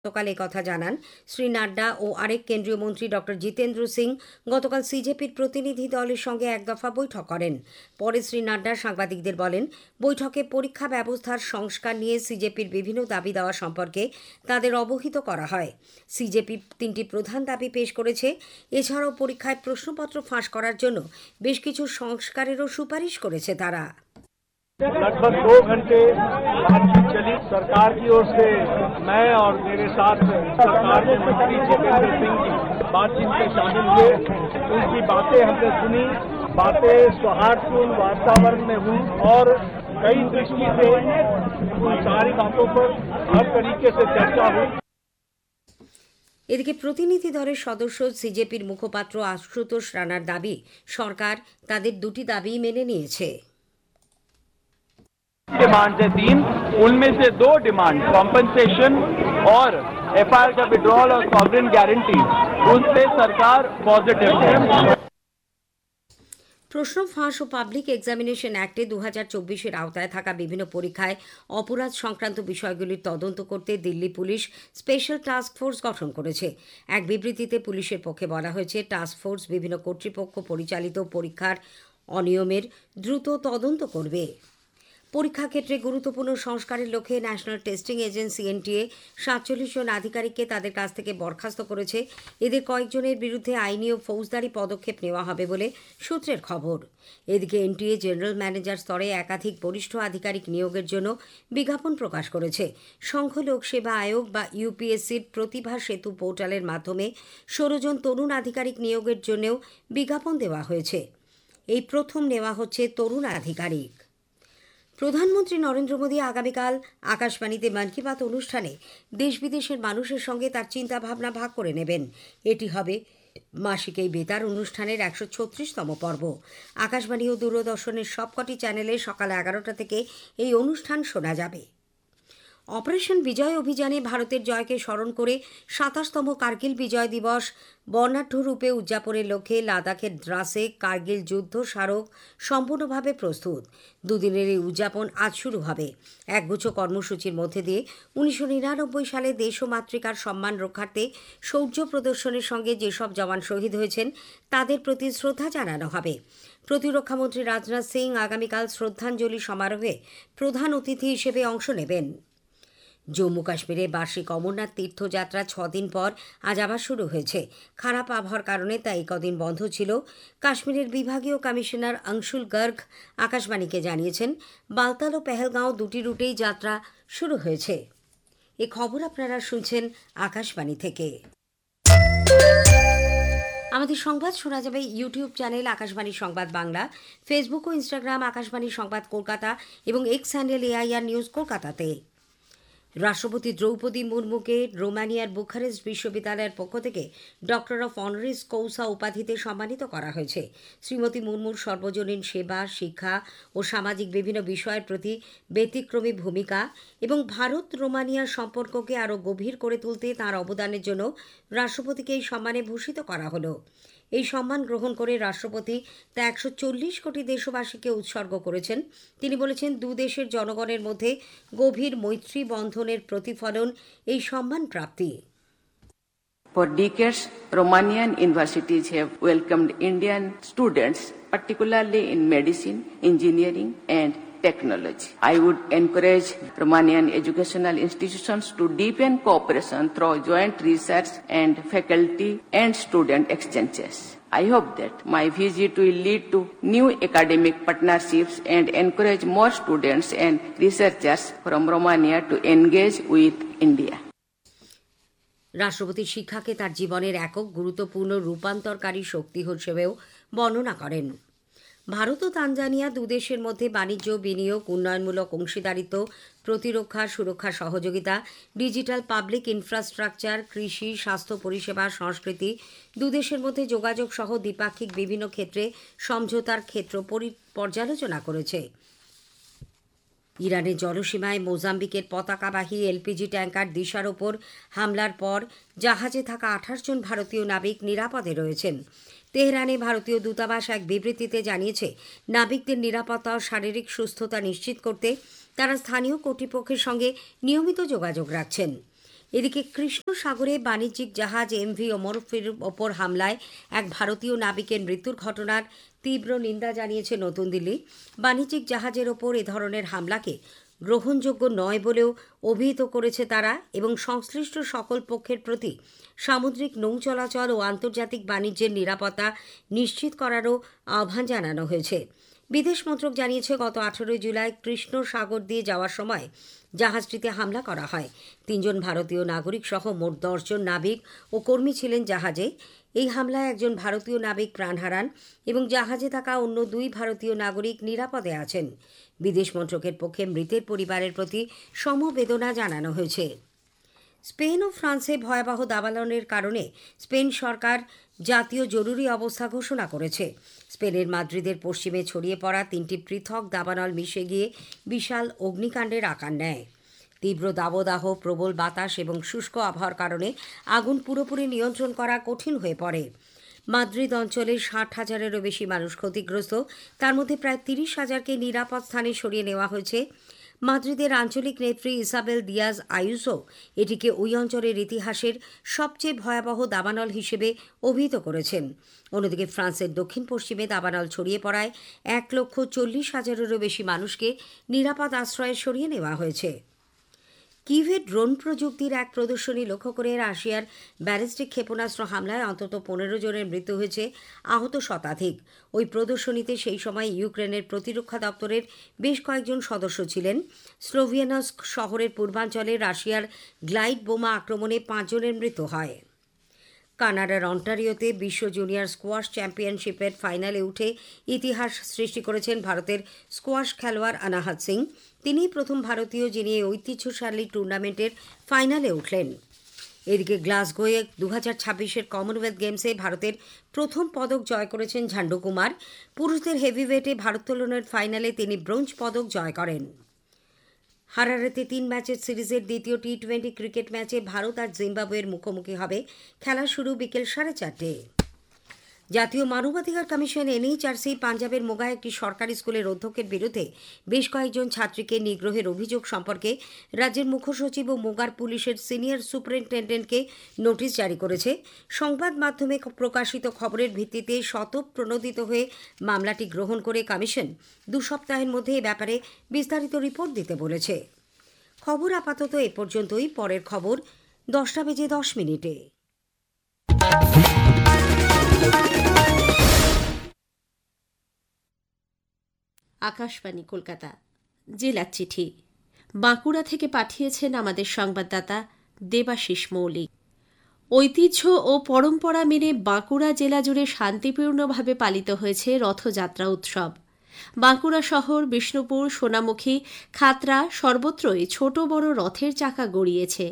গতকাল একথা জানান শ্রী নাড্ডা ও আরেক কেন্দ্রীয় মন্ত্রী ডক্টর জিতেন্দ্র সিং গতকাল সিজেপির প্রতিনিধি দলের সঙ্গে এক দফা বৈঠক করেন। পরে শ্রী নাড্ডা সাংবাদিকদের বলেন, বৈঠকে পরীক্ষা ব্যবস্থার সংস্কার নিয়ে সিজেপির বিভিন্ন দাবি দেওয়া সম্পর্কে তাদের অবহিত করা হয়। সিজেপি 3টি প্রধান দাবি পেশ করেছে। এছাড়াও পরীক্ষায় প্রশ্নপত্র ফাঁস করার জন্য বেশ কিছু সংস্কারেরও সুপারিশ করেছে তারা। लगभग 2 घंटे बातचीत चली। सरकार की ओर से मैं और मेरे साथ सरकार के मंत्री जितेंद्र सिंह जी बातचीत में शामिल हुए। उनकी बातें हमने सुनी। बातें सौहार्दपूर्ण वातावरण में हुई और कई दृष्टि से उन सारी बातों पर हर तरीके से चर्चा हुई। এদিকে প্রতিনিধি দলের সদস্য সিজেপির মুখপাত্র আশুতোষ রানার দাবি, সরকার তাদের দুটি দাবি মেনে নিয়েছে। डिमांड है 3, उनमें से 2 डिमांड कॉम्पनसेशन और एफआईआर का विड्रॉल और सॉवरेन गारंटी, उस पे सरकार पॉजिटिव है। প্রশ্ন ফাঁস ও পাবলিক এক্সামিনেশন অ্যাক্টে 2024-এর আওতায় থাকা বিভিন্ন পরীক্ষায় অপরাধ সংক্রান্ত বিষয়গুলির তদন্ত করতে Delhi police special task force গঠন করেছে। এক বিবৃতিতে পুলিশের পক্ষে বলা হয়েছে, টাস্ক ফোর্স বিভিন্ন কর্তৃপক্ষ পরিচালিত পরীক্ষার অনিয়মের দ্রুত তদন্ত করবে। পরীক্ষা ক্ষেত্রে গুরুত্বপূর্ণ সংস্কারের লক্ষ্যে ন্যাশনাল টেস্টিং এজেন্সি এনটিএ 47 জন আধিকারিককে তাদের কাছ থেকে বরখাস্ত করেছে। এদের কয়েকজনের বিরুদ্ধে আইনি ও ফৌজদারি পদক্ষেপ নেওয়া হবে বলে সূত্রের খবর। এদিকে এনটিএ জেনারেল ম্যানেজার স্তরে একাধিক বরিষ্ঠ আধিকারিক নিয়োগের জন্য বিজ্ঞাপন প্রকাশ করেছে। সংঘ লোক সেবা আয়োগ বা ইউপিএসসির প্রতিভা সেতু পোর্টালের মাধ্যমে 16 জন তরুণ আধিকারিক নিয়োগের জন্যও বিজ্ঞাপন দেওয়া হয়েছে। এই প্রথম নেওয়া হচ্ছে তরুণ আধিকারিক। প্রধানমন্ত্রী নরেন্দ্র মোদী আগামীকাল আকাশবাণীতে মন কি বাত অনুষ্ঠানে দেশ বিদেশের মানুষের সঙ্গে তার চিন্তাভাবনা ভাগ করে নেবেন। এটি হবে মাসিক এই বেতার অনুষ্ঠানের 136তম পর্ব। আকাশবাণী ও দূরদর্শনের সবকটি চ্যানেলে সকাল 11টা থেকে এই অনুষ্ঠান শোনা যাবে। অপারেশন বিজয় অভিযানে ভারতের জয়কে স্মরণ করে 27তম কার্গিল বিজয় দিবস বর্ণাঢ্য রূপে উদযাপনের লক্ষ্যে লাদাখের দ্রাসে কার্গিল যুদ্ধ স্মারক সম্পূর্ণভাবে প্রস্তুত। দুদিনের এই উদযাপন আজ শুরু হবে। একগুচ্ছ কর্মসূচির মধ্যে দিয়ে 1999 সালে দেশ ও মাতৃকার সম্মান রক্ষার্থে শৌর্য প্রদর্শনের সঙ্গে যেসব জওয়ান শহীদ হয়েছেন তাদের প্রতি শ্রদ্ধা জানানো হবে। প্রতিরক্ষামন্ত্রী রাজনাথ সিং আগামীকাল শ্রদ্ধাঞ্জলি সমারোহে প্রধান অতিথি হিসেবে অংশ নেবেন। জম্মু কাশ্মীরে বার্ষিক অমরনাথ তীর্থযাত্রা 6 দিন পর আজ আবার শুরু হয়েছে। খারাপ আবহাওয়ার কারণে তা এই কদিন বন্ধ ছিল। কাশ্মীরের বিভাগীয় কমিশনার অংশুল গর্গ আকাশবাণীকে জানিয়েছেন, বালতাল ও পেহেলগাঁও দুটি রুটেই যাত্রা শুরু হয়েছে। এ খবর আপনারা শুনছেন আকাশবাণী থেকে। আমাদের সংবাদ শোনা যাবে ইউটিউব চ্যানেল আকাশবাণী সংবাদ বাংলা, ফেসবুক ও ইনস্টাগ্রাম আকাশবাণী সংবাদ কলকাতা এবং এক্স হ্যান্ডেল এআইআর নিউজ কলকাতাতে। রাষ্ট্রপতি দ্রৌপদী মুর্মুকে রোমানিয়ার বুখারেস্ট বিশ্ববিদ্যালয়ের পক্ষ থেকে ডক্টর অফ অনারিস কৌসা উপাধিতে সম্মানিত করা হয়েছে। শ্রীমতী মুর্মুর সর্বজনীন সেবা, শিক্ষা ও সামাজিক বিভিন্ন বিষয়ের প্রতি ব্যতিক্রমী ভূমিকা এবং ভারত রোমানিয়ার সম্পর্ককে আরও গভীর করে তুলতে তাঁর অবদানের জন্য রাষ্ট্রপতিকে এই সম্মানে ভূষিত করা হলো। এই সম্মান গ্রহণ করে রাষ্ট্রপতি তা 140 কোটি দেশবাসীকে উৎসর্গ করেছেন। তিনি বলেছেন, দুদেশের জনগণের মধ্যে গভীর মৈত্রী বন্ধনের প্রতিফলন এই সম্মান প্রাপ্তি। For decades, Romanian universities have welcomed Indian students, particularly in medicine, engineering, and technology. I would encourage Romanian educational institutions to deepen cooperation through joint research and faculty and student exchanges. I hope that my visit will lead to new academic partnerships and encourage more students and researchers from Romania to engage with India. রাষ্ট্রপতি শিক্ষাকে তার জীবনের একক গুরুত্বপূর্ণ রূপান্তরকারী শক্তি হিসেবেও বর্ণনা করেন। ভারত ও তানজানিয়া দুদেশের মধ্যে বাণিজ্য, বিনিয়োগ, উন্নয়নমূলক অংশীদারিত্ব, প্রতিরক্ষা, সুরক্ষা সহযোগিতা, ডিজিটাল পাবলিক ইনফ্রাস্ট্রাকচার, কৃষি, স্বাস্থ্য পরিষেবা, সংস্কৃতি, দুদেশের মধ্যে যোগাযোগ সহ দ্বিপাক্ষিক বিভিন্ন ক্ষেত্রে সমঝোতার ক্ষেত্র পর্যালোচনা করেছে। ইরানের জলসীমায় মোজাম্বিকের পতাকাবাহী এলপিজি ট্যাঙ্কার দিশার ওপর হামলার পর জাহাজে থাকা 28 জন ভারতীয় নাবিক নিরাপদে রয়েছেন। তেহরানে ভারতীয় দূতাবাস এক বিবৃতিতে জানিয়েছে, নাবিকদের নিরাপত্তা ও শারীরিক সুস্থতা নিশ্চিত করতে তারা স্থানীয় কর্তৃপক্ষের সঙ্গে নিয়মিত যোগাযোগ রাখছেন। এদিকে কৃষ্ণ সাগরে বাণিজ্যিক জাহাজ এমভি ওমরফের ওপর হামলায় এক ভারতীয় নাবিকের মৃত্যুর ঘটনার তীব্র নিন্দা জানিয়েছে নতুন দিল্লি। বাণিজ্যিক জাহাজের ওপর এ ধরনের হামলাকে গ্রহণযোগ্য নয় বলেও অভিহিত করেছে তারা এবং সংশ্লিষ্ট সকল পক্ষের প্রতি সামুদ্রিক নৌ চলাচল ও আন্তর্জাতিক বাণিজ্যের নিরাপত্তা নিশ্চিত করারও আহ্বান জানানো হয়েছে। বিদেশ মন্ত্রক জানিয়েছে, গত 18 জুলাই কৃষ্ণ সাগর দিয়ে যাওয়ার সময় জাহাজটিতে হামলা করা হয়। 3 জন ভারতীয় নাগরিক সহ মোট 10 জন নাবিক ও কর্মী ছিলেন জাহাজে। এই হামলায় একজন ভারতীয় নাবিক প্রাণ হারান এবং জাহাজে থাকা অন্য 2 ভারতীয় নাগরিক নিরাপদে আছেন। বিদেশ মন্ত্রকের পক্ষে মৃতের পরিবারের প্রতি সমবেদনা জানানো হয়েছে। স্পেন ও ফ্রান্সে ভয়াবহ দাবানলের কারণে স্পেন সরকার জাতীয় জরুরি অবস্থা ঘোষণা করেছে। স্পেনের মাদ্রিদের পশ্চিমে ছড়িয়ে পড়া 3টি পৃথক দাবানল মিশে গিয়ে বিশাল অগ্নিকাণ্ডের আকার নেয়। তীব্র দাবদাহ, প্রবল বাতাস এবং শুষ্ক আবহাওয়ার কারণে আগুন পুরোপুরি নিয়ন্ত্রণ করা কঠিন হয়ে পড়ে। মাদ্রিদ অঞ্চলের 60,000-এরও বেশি মানুষ ক্ষতিগ্রস্ত, তার মধ্যে প্রায় 30,000-কে নিরাপদ স্থানে সরিয়ে নেওয়া হয়েছে। মাদ্রিদের আঞ্চলিক নেত্রী ইসাবেল দিয়াজ আয়ুসো এটিকে ওই অঞ্চলের ইতিহাসের সবচেয়ে ভয়াবহ দাবানল হিসেবে অভিহিত করেছেন। অন্যদিকে ফ্রান্সের দক্ষিণ পশ্চিমে দাবানল ছড়িয়ে পড়ায় 1,40,000-এরও বেশি মানুষকে নিরাপদ আশ্রয়ে সরিয়ে নেওয়া হয়েছে। কিভে ড্রোন প্রযুক্তির এক প্রদর্শনী লক্ষ্য করে রাশিয়ার ব্যালিস্টিক ক্ষেপণাস্ত্র হামলায় অন্তত 15 জনের মৃত্যু হয়েছে, আহত শতাধিক। ওই প্রদর্শনীতে সেই সময় ইউক্রেনের প্রতিরক্ষা দপ্তরের বেশ কয়েকজন সদস্য ছিলেন। স্লোভিয়ানস্ক শহরের পূর্বাঞ্চলে রাশিয়ার গ্লাইড বোমা আক্রমণে 5 জনের মৃত্যু হয়। কানাডার অন্টারিওতে বিশ্ব জুনিয়র স্কোয়াশ চ্যাম্পিয়নশিপের ফাইনালে উঠে ইতিহাস সৃষ্টি করেছেন ভারতের স্কোয়াশ খেলোয়াড় অনাহত সিং। তিনিই প্রথম ভারতীয় যিনি এই ঐতিহ্যশালী টুর্নামেন্টের ফাইনালে উঠলেন। এদিকে গ্লাসগোয়ে 2026-এর কমনওয়েলথ গেমসে ভারতের প্রথম পদক জয় করেছেন ঝান্ডু কুমার। পুরুষদের হেভিওয়েটে ভারোত্তোলনের ফাইনালে তিনি ব্রোঞ্জ পদক জয় করেন। হারারেতে 3 ম্যাচের সিরিজের দ্বিতীয় টি-20 ক্রিকেট ম্যাচে ভারত আর জিম্বাবুয়ের মুখোমুখি হবে। খেলা শুরু বিকেল 4:30। জাতীয় মানবাধিকার কমিশন এনএইচআরসি পাঞ্জাবের মোগায় একটি সরকারি স্কুলের অধ্যক্ষের বিরুদ্ধে বেশ কয়েকজন ছাত্রীকে নিগ্রহের অভিযোগ সম্পর্কে রাজ্যের মুখ্য সচিব ও মোগার পুলিশের সিনিয়র সুপারিনটেন্ডেন্টকে নোটিশ জারি করেছে। সংবাদ মাধ্যমে প্রকাশিত খবরের ভিত্তিতে স্বতঃপ্রণোদিত হয়ে মামলাটি গ্রহণ করে কমিশন 2 সপ্তাহের মধ্যে এ ব্যাপারে বিস্তারিত রিপোর্ট দিতে বলেছে। খবর আপাতত এ পর্যন্তই। পরের খবর 10:10। আকাশবাণী কলকাতা। জেলার চিঠি বাঁকুড়া থেকে পাঠিয়েছেন আমাদের সংবাদদাতা দেবাশিস মৌলিক। ঐতিহ্য ও পরম্পরা মেনে বাঁকুড়া জেলা জুড়ে শান্তিপূর্ণভাবে পালিত হয়েছে রথযাত্রা উৎসব। বাঁকুড়া শহর, বিষ্ণুপুর, সোনামুখী, খাতড়া সর্বত্রই ছোট বড় রথের চাকা গড়িয়েছে।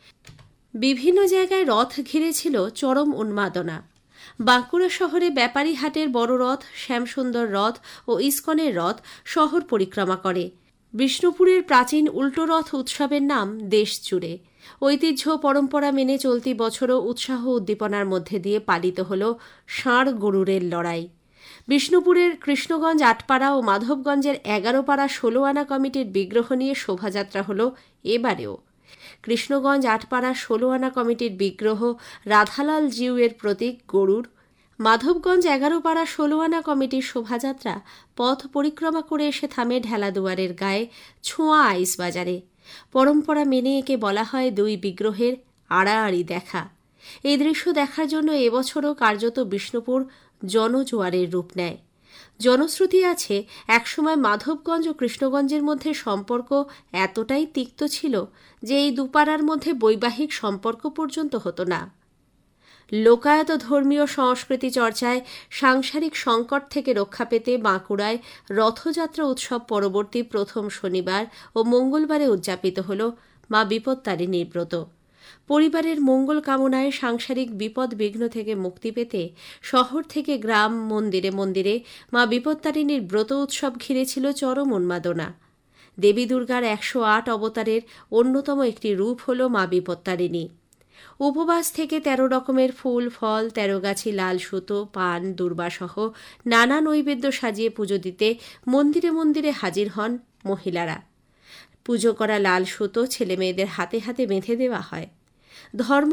বিভিন্ন জায়গায় রথ ঘিরেছিল চরম উন্মাদনা। বাঁকুড়া শহরে ব্যাপারী হাটের বড় রথ, শ্যামসুন্দর রথ ও ইস্কনের রথ শহর পরিক্রমা করে। বিষ্ণুপুরের প্রাচীন উল্টো রথ উৎসবের নাম দেশ জুড়ে। ঐতিহ্য পরম্পরা মেনে চলতি বছরও উৎসাহ উদ্দীপনার মধ্যে দিয়ে পালিত হল ষাঁড় গরুরের লড়াই। বিষ্ণুপুরের কৃষ্ণগঞ্জ, আটপাড়া ও মাধবগঞ্জের 11 পাড়া 16 আনা কমিটির বিগ্রহ নিয়ে শোভাযাত্রা হল এবারেও। কৃষ্ণগঞ্জ, আটপাড়া 16 আনা কমিটির বিগ্রহ রাধালাল জিউয়ের প্রতীক গরুর। মাধবগঞ্জ 11 পাড়া 16 আনা কমিটির শোভাযাত্রা পথ পরিক্রমা করে এসে থামে ঢেলাদুয়ারের গায়ে ছোঁয়া আইস বাজারে। পরম্পরা মেনে একে বলা হয় 2 বিগ্রহের আড়াআড়ি দেখা। এই দৃশ্য দেখার জন্য এবছরও কার্যত বিষ্ণুপুর জনজোয়ারের রূপ নেয়। জনশ্রুতি আছে, একসময় মাধবগঞ্জ ও কৃষ্ণগঞ্জের মধ্যে সম্পর্ক এতটাই তিক্ত ছিল যে এই দুপাড়ার মধ্যে বৈবাহিক সম্পর্ক পর্যন্ত হতো না। লোকায়ত ধর্মীয় সংস্কৃতি চর্চায় সাংসারিক সংকট থেকে রক্ষা পেতে বাঁকুড়ায় রথযাত্রা উৎসব পরবর্তী প্রথম শনিবার ও মঙ্গলবারে উদযাপিত হল মা বিপত্তারিণীর ব্রত। পরিবারের মঙ্গল কামনায় সাংসারিক বিপদ বিঘ্ন থেকে মুক্তি পেতে শহর থেকে গ্রাম, মন্দিরে মন্দিরে মা বিপত্তারিণীর ব্রত উৎসব ঘিরেছিল চরম উন্মাদনা। দেবী দুর্গার 108 অবতারের অন্যতম একটি রূপ হল মা বিপত্তারিণী। উপবাস থেকে 13 রকমের ফুল, ফল, 13 গাছি লাল সুতো, পান, দুর্বাসহ নানা নৈবেদ্য সাজিয়ে পুজো দিতে মন্দিরে মন্দিরে হাজির হন মহিলারা। পুজো করা লাল সুতো ছেলে মেয়েদের হাতে হাতে বেঁধে দেওয়া হয়। ধর্ম